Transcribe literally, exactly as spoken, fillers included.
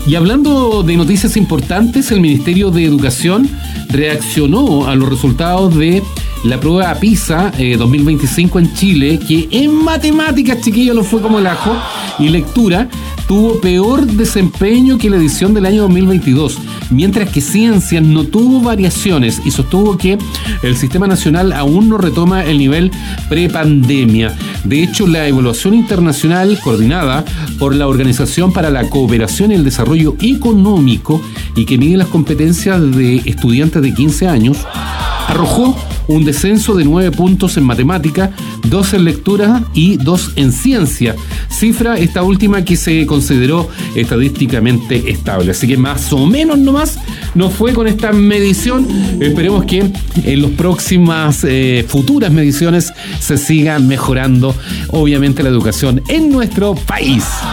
Y hablando de noticias importantes, el Ministerio de Educación reaccionó a los resultados de la prueba PISA eh, dos mil veinticinco en Chile, que en matemáticas, chiquillos, lo fue como el ajo, y lectura tuvo peor desempeño que la edición del año dos mil veintidós, mientras que ciencias no tuvo variaciones y sostuvo que el sistema nacional aún no retoma el nivel prepandemia. De hecho, la evaluación internacional coordinada por la Organización para la Cooperación y el Desarrollo Económico y que mide las competencias de estudiantes de quince años arrojó un descenso de nueve puntos en matemática, dos en lectura y dos en ciencia, cifra esta última que se consideró estadísticamente estable. Así que más o menos nomás nos fue con esta medición. Esperemos que en las próximas eh, futuras mediciones se siga mejorando, obviamente, la educación en nuestro país.